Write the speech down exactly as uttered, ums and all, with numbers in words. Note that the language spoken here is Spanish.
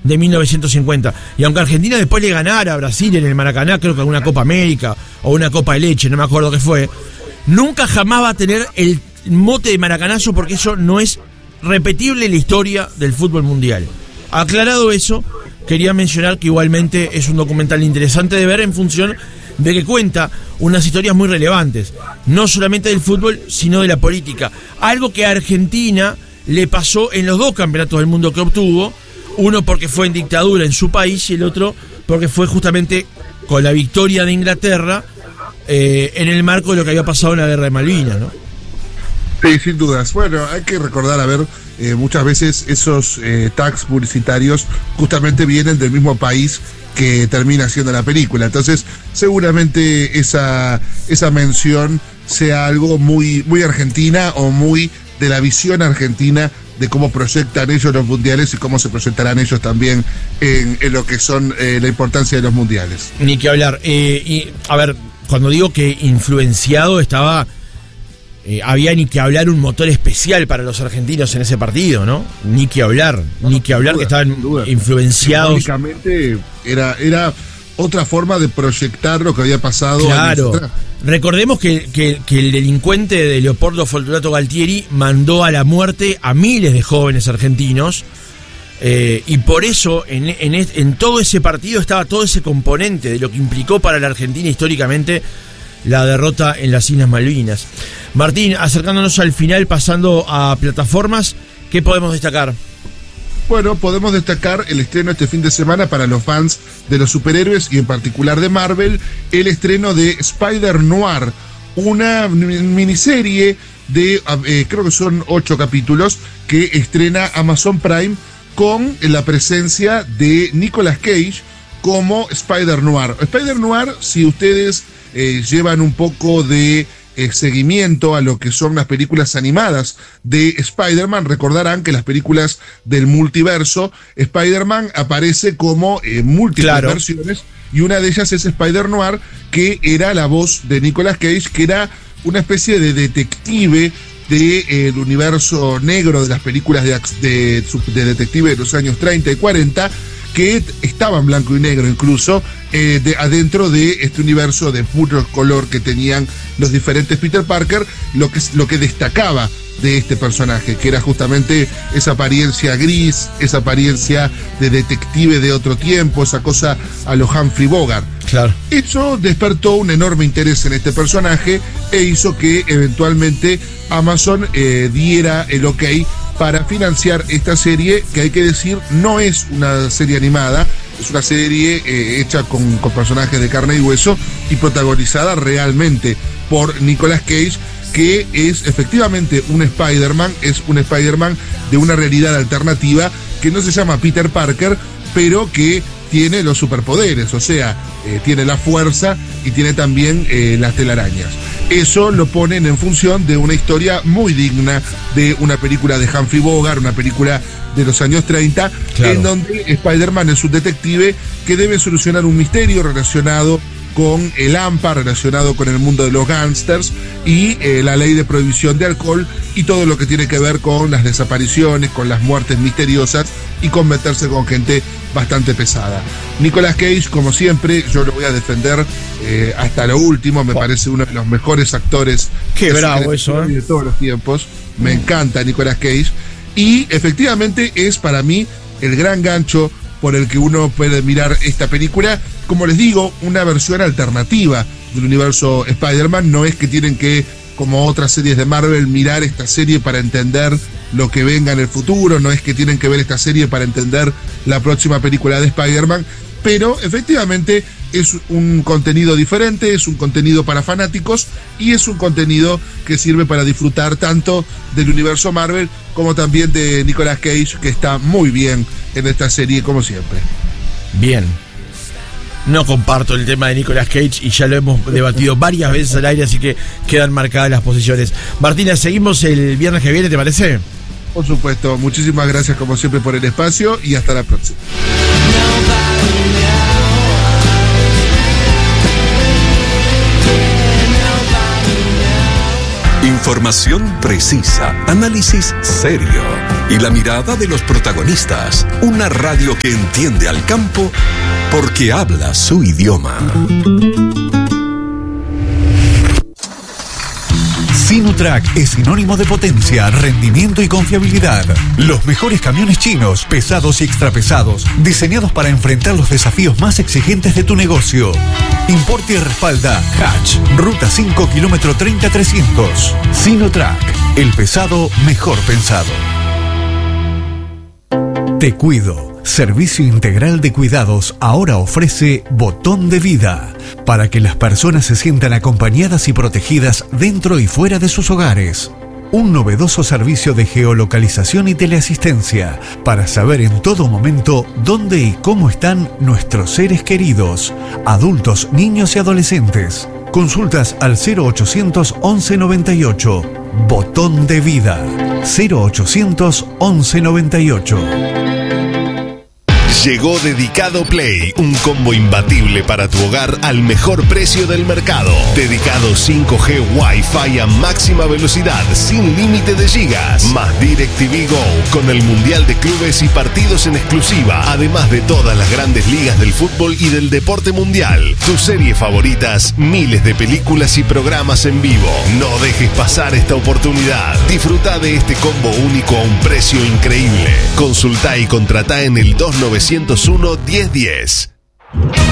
de mil novecientos cincuenta. Y aunque Argentina después le ganara a Brasil en el Maracaná, creo que alguna Copa América o una Copa de Leche, no me acuerdo qué fue, nunca jamás va a tener el mote de maracanazo, porque eso no es repetible en la historia del fútbol mundial. Aclarado eso, quería mencionar que igualmente es un documental interesante de ver en función de que cuenta unas historias muy relevantes, no solamente del fútbol, sino de la política. Algo que a Argentina le pasó en los dos campeonatos del mundo que obtuvo, uno porque fue en dictadura en su país y el otro porque fue justamente con la victoria de Inglaterra eh, en el marco de lo que había pasado en la guerra de Malvinas, ¿no? Sí, sin dudas. Bueno, hay que recordar, a ver, eh, muchas veces esos eh, tags publicitarios justamente vienen del mismo país que termina haciendo la película. Entonces, seguramente esa, esa mención sea algo muy, muy argentina o muy de la visión argentina de cómo proyectan ellos los mundiales y cómo se proyectarán ellos también en, en lo que son eh, la importancia de los mundiales. Ni que hablar. Eh, y, a ver, cuando digo que influenciado estaba... Eh, había ni que hablar un motor especial para los argentinos en ese partido, ¿no? Ni que hablar, no, ni que hablar duda, que estaban influenciados. Simbólicamente era, era otra forma de proyectar lo que había pasado. Claro. Recordemos que, que, que el delincuente de Leopoldo Fortunato Galtieri mandó a la muerte a miles de jóvenes argentinos. Eh, y por eso en, en, en todo ese partido estaba todo ese componente de lo que implicó para la Argentina históricamente la derrota en las Islas Malvinas. Martín, acercándonos al final, pasando a plataformas, ¿qué podemos destacar? Bueno, podemos destacar el estreno este fin de semana para los fans de los superhéroes y en particular de Marvel, el estreno de Spider-Noir, una miniserie de, eh, creo que son ocho capítulos, que estrena Amazon Prime con la presencia de Nicolas Cage como Spider-Noir. Spider-Noir, si ustedes eh, llevan un poco de eh, seguimiento a lo que son las películas animadas de Spider-Man, recordarán que las películas del multiverso, Spider-Man aparece como eh, múltiples claro. versiones, y una de ellas es Spider-Noir, que era la voz de Nicolas Cage, que era una especie de detective del de, eh, universo negro de las películas de, de, de detective de los años treinta y cuarenta, que estaba en blanco y negro incluso, eh, de, adentro de este universo de puro color que tenían los diferentes Peter Parker, lo que, lo que destacaba de este personaje, que era justamente esa apariencia gris, esa apariencia de detective de otro tiempo, esa cosa a lo Humphrey Bogart. Claro. Eso despertó un enorme interés en este personaje e hizo que eventualmente Amazon eh, diera el ok para financiar esta serie, que hay que decir no es una serie animada, es una serie eh, hecha con, con personajes de carne y hueso y protagonizada realmente por Nicolas Cage, que es efectivamente un Spider-Man, es un Spider-Man de una realidad alternativa que no se llama Peter Parker, pero que tiene los superpoderes, o sea, eh, tiene la fuerza y tiene también eh, las telarañas. Eso lo ponen en función de una historia muy digna de una película de Humphrey Bogart, una película de los años treinta, claro. en donde Spider-Man es un detective que debe solucionar un misterio relacionado con el A M P A, relacionado con el mundo de los gángsters y eh, la ley de prohibición de alcohol y todo lo que tiene que ver con las desapariciones, con las muertes misteriosas y con meterse con gente bastante pesada. Nicolas Cage, como siempre, yo lo voy a defender eh, hasta lo último, me oh. parece uno de los mejores actores Qué bravo eso, ¿eh? de todos los tiempos. Me mm. encanta Nicolas Cage y efectivamente es para mí el gran gancho por el que uno puede mirar esta película. Como les digo, una versión alternativa del universo Spider-Man. No es que tienen que, como otras series de Marvel, mirar esta serie para entender lo que venga en el futuro. No es que tienen que ver esta serie para entender la próxima película de Spider-Man. Pero efectivamente es un contenido diferente, es un contenido para fanáticos y es un contenido que sirve para disfrutar tanto del universo Marvel como también de Nicolas Cage, que está muy bien en esta serie como siempre. Bien. No comparto el tema de Nicolas Cage y ya lo hemos debatido varias veces al aire, así que quedan marcadas las posiciones. Martina, seguimos el viernes que viene, ¿te parece? Por supuesto, muchísimas gracias como siempre por el espacio y hasta la próxima. Información precisa, análisis serio y la mirada de los protagonistas. Una radio que entiende al campo porque habla su idioma. Sinotrack es sinónimo de potencia, rendimiento y confiabilidad. Los mejores camiones chinos, pesados y extrapesados, diseñados para enfrentar los desafíos más exigentes de tu negocio. Importa y respalda Hatch, Ruta cinco, kilómetro treinta trescientos. Sinotrack, el pesado mejor pensado. Te Cuido. Servicio integral de cuidados ahora ofrece Botón de Vida, para que las personas se sientan acompañadas y protegidas dentro y fuera de sus hogares. Un novedoso servicio de geolocalización y teleasistencia para saber en todo momento dónde y cómo están nuestros seres queridos, adultos, niños y adolescentes. Consultas al cero ochocientos once noventa y ocho. Botón de Vida. cero ochocientos once noventa y ocho. Llegó Dedicado Play, un combo imbatible para tu hogar al mejor precio del mercado. Dedicado cinco G Wi-Fi a máxima velocidad, sin límite de gigas. Más DirecTV Go, con el Mundial de Clubes y partidos en exclusiva, además de todas las grandes ligas del fútbol y del deporte mundial. Tus series favoritas, miles de películas y programas en vivo. No dejes pasar esta oportunidad. Disfruta de este combo único a un precio increíble. Consulta y contrata en el dos nueve cero uno, diez diez.